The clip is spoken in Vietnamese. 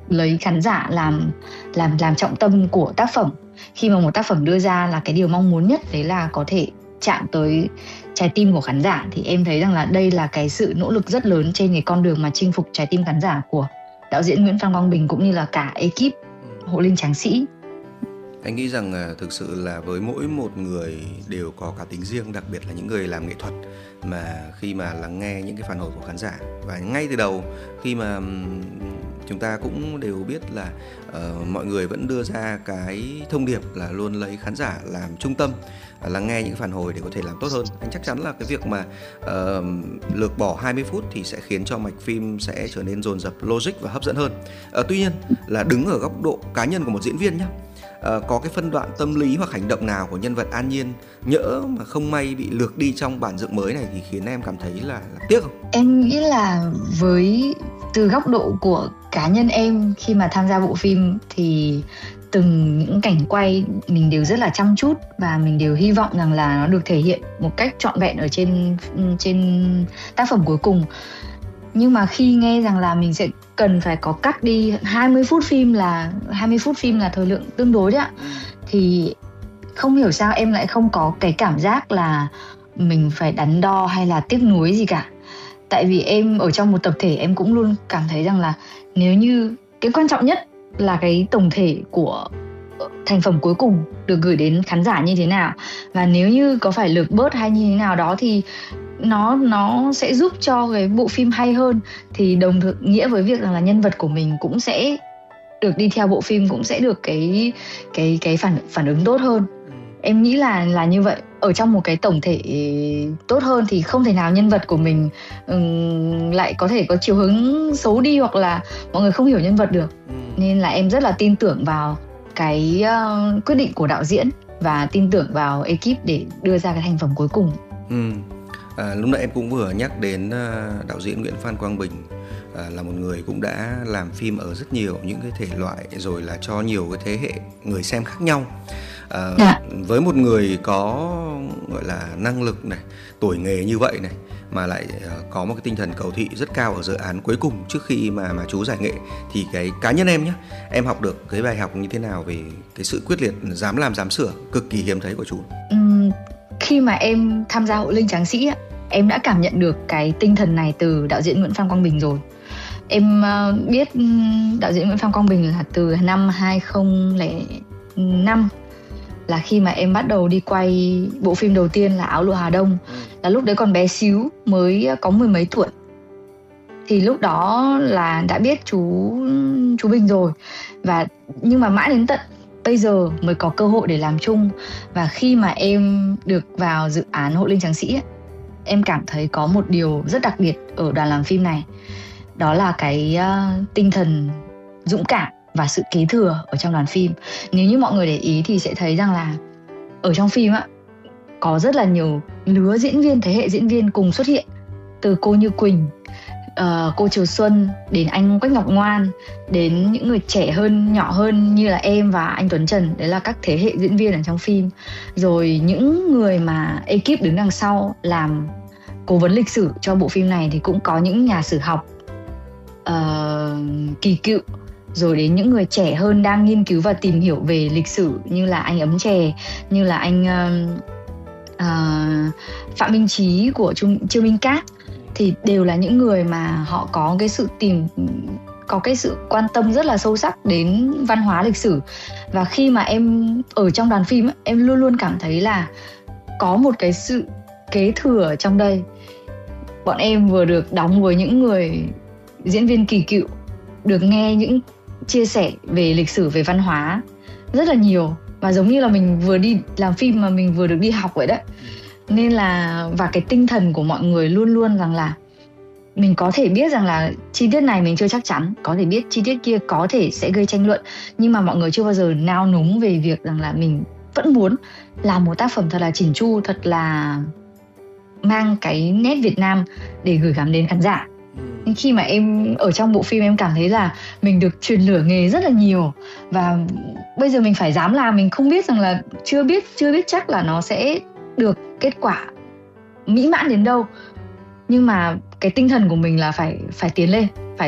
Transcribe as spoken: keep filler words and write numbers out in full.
lấy khán giả làm làm làm trọng tâm của tác phẩm. Khi mà một tác phẩm đưa ra là cái điều mong muốn nhất đấy là có thể chạm tới trái tim của khán giả, thì em thấy rằng là đây là cái sự nỗ lực rất lớn trên cái con đường mà chinh phục trái tim khán giả của đạo diễn Nguyễn Phan Quang Bình cũng như là cả ekip Hộ Linh Tráng Sĩ. Anh nghĩ rằng uh, thực sự là với mỗi một người đều có cá tính riêng, đặc biệt là những người làm nghệ thuật, mà khi mà lắng nghe những cái phản hồi của khán giả, và ngay từ đầu khi mà um, chúng ta cũng đều biết là uh, mọi người vẫn đưa ra cái thông điệp là luôn lấy khán giả làm trung tâm, uh, lắng nghe những phản hồi để có thể làm tốt hơn. Anh chắc chắn là cái việc mà uh, lược bỏ hai mươi phút thì sẽ khiến cho mạch phim sẽ trở nên dồn dập, logic và hấp dẫn hơn. Uh, tuy nhiên là đứng ở góc độ cá nhân của một diễn viên nhé, Uh, có cái phân đoạn tâm lý hoặc hành động nào của nhân vật An Nhiên nhỡ mà không may bị lược đi trong bản dựng mới này thì khiến em cảm thấy là, là tiếc không? Em nghĩ là với từ góc độ của cá nhân em, khi mà tham gia bộ phim thì từng những cảnh quay mình đều rất là chăm chút và mình đều hy vọng rằng là nó được thể hiện một cách trọn vẹn ở trên trên tác phẩm cuối cùng. Nhưng mà khi nghe rằng là mình sẽ cần phải có cắt đi hai mươi phút phim là hai mươi phút phim là thời lượng tương đối đấy ạ, thì không hiểu sao em lại không có cái cảm giác là mình phải đắn đo hay là tiếc nuối gì cả. Tại vì em ở trong một tập thể, em cũng luôn cảm thấy rằng là nếu như cái quan trọng nhất là cái tổng thể của thành phẩm cuối cùng được gửi đến khán giả như thế nào, và nếu như có phải lược bớt hay như thế nào đó thì nó nó sẽ giúp cho cái bộ phim hay hơn, thì đồng thời nghĩa với việc rằng là nhân vật của mình cũng sẽ được đi theo bộ phim, cũng sẽ được cái cái cái phản phản ứng tốt hơn. Em nghĩ là là như vậy. Ở trong một cái tổng thể tốt hơn thì không thể nào nhân vật của mình um, lại có thể có chiều hướng xấu đi hoặc là mọi người không hiểu nhân vật được. Nên là em rất là tin tưởng vào cái uh, quyết định của đạo diễn và tin tưởng vào ekip để đưa ra cái thành phẩm cuối cùng. Ừ. À, lúc nãy em cũng vừa nhắc đến uh, đạo diễn Nguyễn Phan Quang Bình, à, là một người cũng đã làm phim ở rất nhiều những cái thể loại, rồi là cho nhiều cái thế hệ người xem khác nhau. À, dạ. Với một người có gọi là năng lực này, tuổi nghề như vậy này, mà lại uh, có một cái tinh thần cầu thị rất cao ở dự án cuối cùng trước khi mà mà chú giải nghệ, thì cái cá nhân em nhé, em học được cái bài học như thế nào về cái sự quyết liệt, dám làm dám sửa cực kỳ hiếm thấy của chú? Uhm, khi mà em tham gia Hộ Linh Tráng Sĩ, em đã cảm nhận được cái tinh thần này từ đạo diễn Nguyễn Phan Quang Bình rồi. Em uh, biết đạo diễn Nguyễn Phan Quang Bình là từ năm hai không không năm, là khi mà em bắt đầu đi quay bộ phim đầu tiên là Áo Lụa Hà Đông. Là lúc đấy còn bé xíu, mới có mười mấy tuổi. Thì lúc đó là đã biết chú chú Bình rồi. Và nhưng mà mãi đến tận bây giờ mới có cơ hội để làm chung. Và khi mà em được vào dự án Hộ Linh Tráng Sĩ, em cảm thấy có một điều rất đặc biệt ở đoàn làm phim này. Đó là cái uh, tinh thần dũng cảm và sự kế thừa ở trong đoàn phim. Nếu như mọi người để ý thì sẽ thấy rằng là ở trong phim á, có rất là nhiều lứa diễn viên, thế hệ diễn viên cùng xuất hiện. Từ cô Như Quỳnh, uh, cô Triều Xuân, đến anh Quách Ngọc Ngoan, đến những người trẻ hơn, nhỏ hơn như là em và anh Tuấn Trần. Đấy là các thế hệ diễn viên ở trong phim. Rồi những người mà ekip đứng đằng sau làm cố vấn lịch sử cho bộ phim này thì cũng có những nhà sử học uh, kỳ cựu, rồi đến những người trẻ hơn đang nghiên cứu và tìm hiểu về lịch sử như là anh Ấm Chè, như là anh uh, uh, Phạm Minh Trí của Trung, Trương Minh Cát, thì đều là những người mà họ có cái sự tìm có cái sự quan tâm rất là sâu sắc đến văn hóa lịch sử. Và khi mà em ở trong đoàn phim, em luôn luôn cảm thấy là có một cái sự kế thừa ở trong đây. Bọn em vừa được đóng với những người diễn viên kỳ cựu, được nghe những chia sẻ về lịch sử, về văn hóa rất là nhiều, và giống như là mình vừa đi làm phim mà mình vừa được đi học vậy đấy. Nên là và cái tinh thần của mọi người luôn luôn rằng là mình có thể biết rằng là chi tiết này mình chưa chắc chắn, có thể biết chi tiết kia có thể sẽ gây tranh luận, nhưng mà mọi người chưa bao giờ nao núng về việc rằng là mình vẫn muốn làm một tác phẩm thật là chỉn chu, thật là mang cái nét Việt Nam để gửi gắm đến khán giả. Nhưng khi mà em ở trong bộ phim, em cảm thấy là mình được truyền lửa nghề rất là nhiều, và bây giờ mình phải dám làm. Mình không biết rằng là chưa biết chưa biết chắc là nó sẽ được kết quả mỹ mãn đến đâu, nhưng mà cái tinh thần của mình là phải phải tiến lên, phải